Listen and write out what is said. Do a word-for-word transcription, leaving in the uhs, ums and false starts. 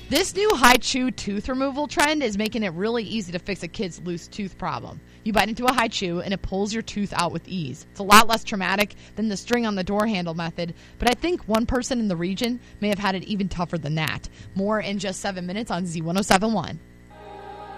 This new Hi-Chew tooth removal trend is making it really easy to fix a kid's loose tooth problem. You bite into a Hi-Chew and it pulls your tooth out with ease. It's a lot less traumatic than the string on the door handle method, but I think one person in the region may have had it even tougher than that. More in just seven minutes on Z one oh seven point one.